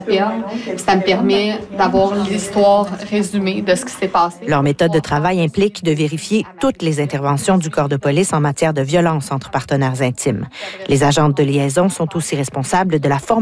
Ça me permet d'avoir l'histoire résumée de ce qui s'est passé. Leur méthode de travail implique de vérifier toutes les interventions du corps de police en matière de violence entre partenaires intimes. Les agentes de liaison sont aussi responsables de la formation